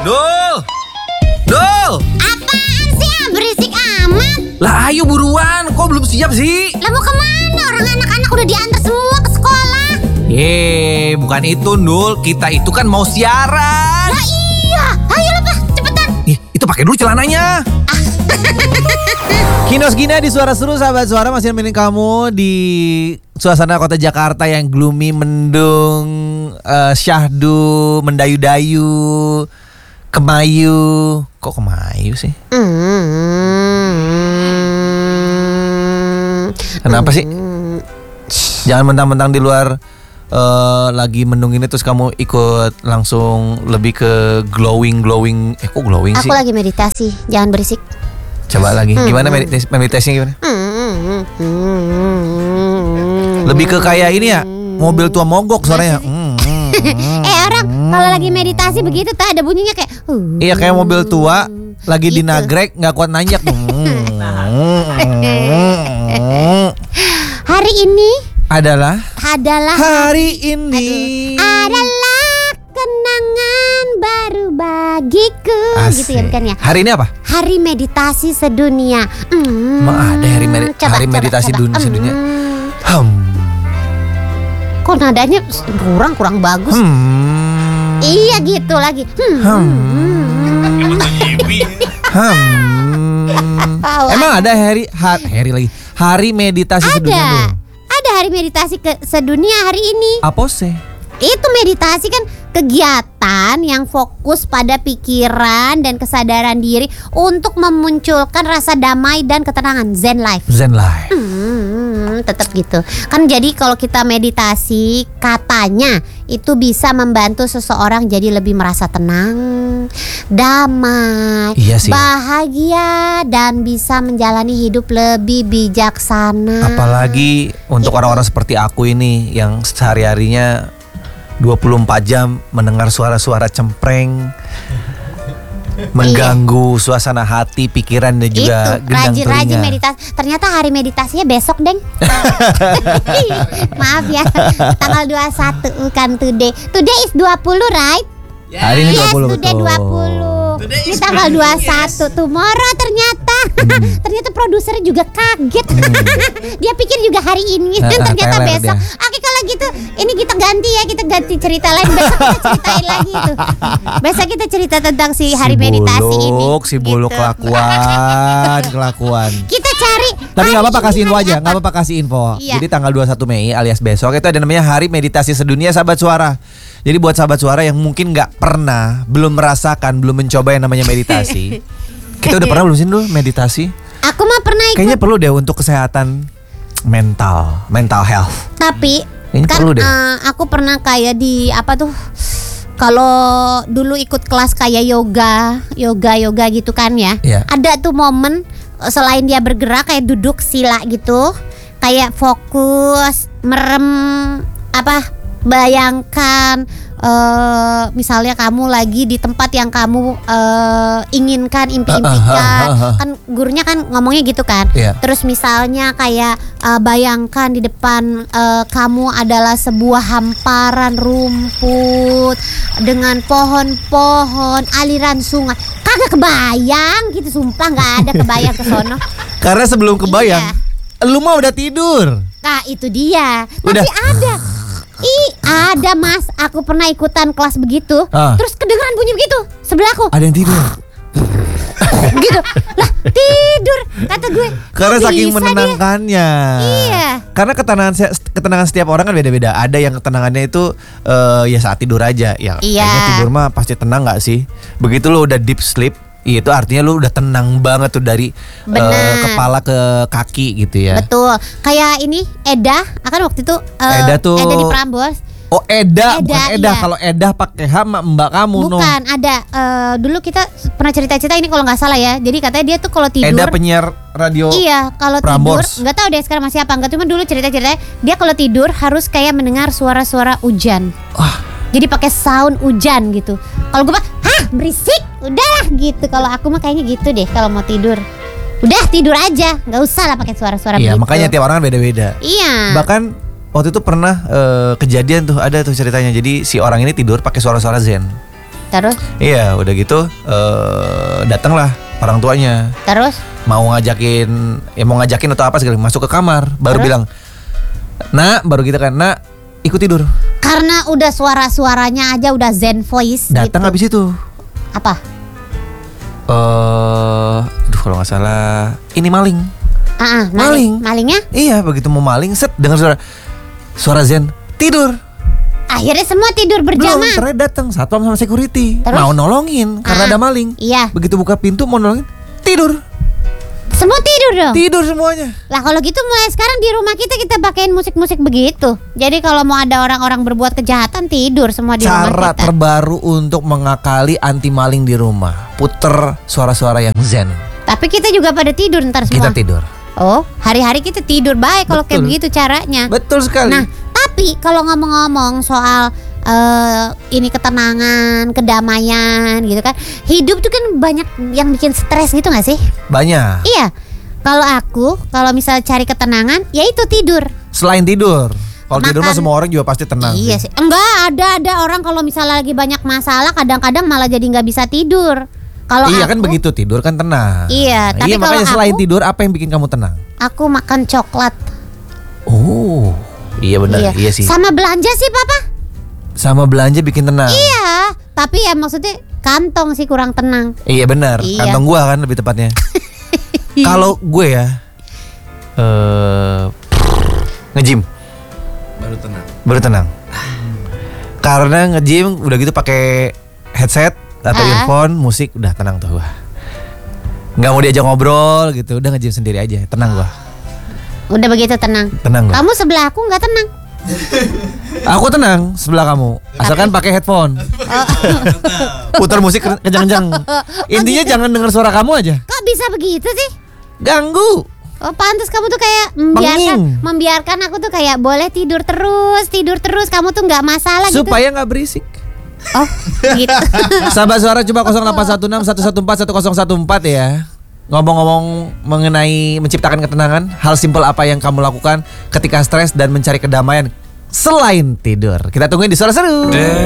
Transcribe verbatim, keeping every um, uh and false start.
Dul! Dul! Apaan sih ah, berisik amat? Lah ayo buruan, kok belum siap sih? Lah mau kemana? Orang anak-anak udah diantar semua ke sekolah. Yeay, bukan itu Dul, kita itu kan mau siaran. Lah iya, ayo lah Pak, cepetan. Ih, itu pakai dulu celananya. Kinos Gina di Suara Seru, sahabat suara masih nemenin kamu di suasana kota Jakarta yang gloomy, mendung, uh, syahdu, mendayu-dayu, kemayu. Kok kemayu sih? Hmm. Kenapa sih? Jangan mentang-mentang di luar uh, lagi mendung ini terus kamu ikut langsung lebih ke glowing glowing. Eh kok glowing Aku sih? lagi meditasi, jangan berisik. Coba lagi. Gimana meditasi, meditasinya gimana? Lebih ke kayak ini ya, mobil tua mogok suaranya. Eh orang kalau lagi meditasi begitu tak ada bunyinya kayak uh. Iya kayak mobil tua lagi Gitu. di nagrek nggak kuat nanjak. Hari ini Adalah adalah hari ini. adalah kenangan baru bagiku. Asik. Gitu ya bukan ya? Hari ini apa? Hari meditasi sedunia. Hmm, Emang ada hari medi- coba, hari coba, meditasi coba. dun- sedunia? Hmm. Hmm. Kok nadanya kurang kurang bagus? Hmm. Iya gitu lagi. Hmm. Hmm. Hmm. Tahu. Emang ada hari ha- hari lagi hari meditasi sedunia Ada. dulu? Ada hari meditasi ke sedunia hari ini. Apa sih? Itu meditasi kan kegiatan yang fokus pada pikiran dan kesadaran diri untuk memunculkan rasa damai dan ketenangan, Zen life. Zen life. Hmm, tetap gitu. Kan jadi kalau kita meditasi katanya itu bisa membantu seseorang jadi lebih merasa tenang, damai, Iya sih. bahagia dan bisa menjalani hidup lebih bijaksana. Apalagi untuk Gitu. orang-orang seperti aku ini yang sehari-harinya dua puluh empat jam mendengar suara-suara cempreng, mengganggu suasana hati, pikiran dan juga Itu gendang rajin-rajin telinga. meditasi. Ternyata hari meditasinya besok, Deng. Maaf ya, tanggal dua puluh satu bukan today. Today is dua puluh, right? Hari ini Yes, dua puluh today betul. dua puluh. Ini tanggal dua puluh satu, tomorrow ternyata. Ternyata produsernya juga kaget. Dia pikir juga hari ini, Ah, ah, ternyata teler besok. dia. Oke kalau gitu, ini kita ganti ya, kita ganti cerita lain. Besok kita ceritain lagi itu. Besok kita cerita tentang si hari Si meditasi buluk, ini. Si buluk Gitu. kelakuan, kelakuan. Kita cari. Tapi hari nggak apa-apa ini kasih info hari aja, apa. nggak apa-apa kasih info. Iya. Jadi tanggal dua puluh satu Mei alias besok itu ada namanya Hari Meditasi Sedunia, sahabat suara. Jadi buat sahabat suara yang mungkin nggak pernah, belum merasakan, belum mencoba yang namanya meditasi. Kita udah pernah belum sih dulu meditasi? Aku mah pernah ikut. Kayaknya perlu deh untuk kesehatan mental, mental health. Tapi Kayaknya kan perlu deh. eh, aku pernah kayak di apa tuh? Kalau dulu ikut kelas kayak yoga, yoga, yoga gitu kan ya. Iya. Ada tuh momen eh, selain dia bergerak kayak duduk sila gitu, kayak fokus, merem, apa? Bayangkan eh, misalnya kamu lagi di tempat yang kamu eh, inginkan, impi-impikan. Kan gurunya kan ngomongnya gitu kan. Iya. Terus misalnya kayak eh, bayangkan di depan eh, kamu adalah sebuah hamparan rumput dengan pohon-pohon, aliran sungai. Kagak kebayang gitu, sumpah nggak ada kebayang ke sono. Karena sebelum kebayang, Iya. lu mah udah tidur. Nah itu dia. Udah. Tapi ada. Ih ada mas, aku pernah ikutan kelas begitu. Ah. Terus kedengeran bunyi begitu sebelahku. Ada yang tidur. Gitu. Lah tidur kata gue. Karena "Kok saking bisa menenangkannya. Iya. Karena ketenangan ketenangan setiap orang kan beda-beda. Ada yang ketenangannya itu eh, ya saat tidur aja. Ya Iya. kayaknya tidur mah pasti tenang nggak sih? Begitu lo udah deep sleep, itu artinya lo udah tenang banget tuh dari eh, Benar. kepala ke kaki gitu ya. Betul. Kayak ini Eda, akan waktu itu eh, Eda tuh- Eda di Prambors. Oh Eda, Eda, bukan Eda. iya. Kalau Eda pakai H sama mbak kamu no. Bukan, ada eh, dulu kita pernah cerita-cerita ini kalau nggak salah ya. Jadi katanya dia tuh kalau tidur. Eda penyiar radio. Iya, kalau tidur Prambors. nggak tahu deh sekarang masih apa enggak. Cuma dulu cerita-ceritanya dia kalau tidur harus kayak mendengar suara-suara hujan. Wah, Jadi pakai sound hujan gitu. Kalau gue mah, hah berisik, udahlah gitu. Kalau aku mah kayaknya gitu deh kalau mau tidur. Udah tidur aja, nggak usah lah pakai suara-suara iya begitu. makanya tiap orang kan beda-beda. Iya. Bahkan waktu itu pernah eh, kejadian tuh ada tuh ceritanya. Jadi si orang ini tidur pakai suara-suara zen. Terus? Iya, udah gitu eh datanglah orang tuanya. Terus? Mau ngajakin, ya mau ngajakin atau apa segala, masuk ke kamar, baru Terus? bilang, "Nak," baru gitu kan, "Nak, ikut tidur." Karena udah suara-suaranya aja udah zen voice Datang gitu. habis itu. Apa? Eh, aduh kalau nggak salah, ini maling. Ah, ah, Maling. maling. Malingnya? Iya, begitu mau maling, set dengar suara suara Zen, tidur. Akhirnya semua tidur Belum, berjamaah. terakhir datang satpam sama security, Terus? mau nolongin karena Ah, ada maling. Iya. Begitu buka pintu mau nolongin, tidur, Semua tidur dong. tidur semuanya. Lah kalau gitu mulai sekarang di rumah kita kita pakein musik-musik begitu. Jadi kalau mau ada orang-orang berbuat kejahatan tidur semua di Cara rumah kita. terbaru untuk mengakali anti maling di rumah, puter suara-suara yang zen. Tapi kita juga pada tidur ntar semua. Kita tidur. Oh, hari-hari kita tidur baik kalau kayak Betul. begitu caranya. Betul sekali. Nah, tapi kalau ngomong-ngomong soal eh, ini ketenangan, kedamaian gitu kan. Hidup tuh kan banyak yang bikin stres gitu gak sih? Banyak. Iya. Kalau aku, kalau misalnya cari ketenangan, ya itu tidur. Selain tidur, kalau tidur mah Makan. semua orang juga pasti tenang. Iya sih. Enggak, ada ada orang kalau misalnya lagi banyak masalah kadang-kadang malah jadi nggak bisa tidur. Kalau Iya kan aku, begitu, tidur kan tenang. Iya, tapi Iya, makanya kalau selain aku- tidur apa yang bikin kamu tenang? Aku makan coklat. Oh, iya benar, iya, sih. Sama belanja sih, Papa. Sama belanja bikin tenang. Iya, tapi ya maksudnya kantong sih kurang tenang. Iya benar, Iya. kantong gua kan lebih tepatnya. Kalau gue ya, eh nge-gym Baru tenang. baru tenang. Karena nge-gym udah gitu pakai headset atau Ah. earphone, musik udah tenang tuh gua. Nggak mau diajak ngobrol gitu, udah nge-gym sendiri aja, tenang gua. Udah begitu tenang. Tenang gua. Kamu sebelah aku nggak tenang. Aku tenang sebelah kamu, asalkan pakai headphone. Putar musik ke- kencang-kencang. Intinya gitu. jangan dengar suara kamu aja. Kok bisa begitu sih? Ganggu. Oh, pantas kamu tuh kayak membiarkan Menging. membiarkan aku tuh kayak boleh tidur terus, tidur terus. Kamu tuh nggak masalah gitu. Supaya nggak berisik. Oh, gitu. Sahabat suara coba nol delapan satu enam satu satu empat satu nol satu empat ya. Ngomong-ngomong mengenai menciptakan ketenangan, hal simpel apa yang kamu lakukan ketika stres dan mencari kedamaian selain tidur? Kita tungguin di Suara Seru.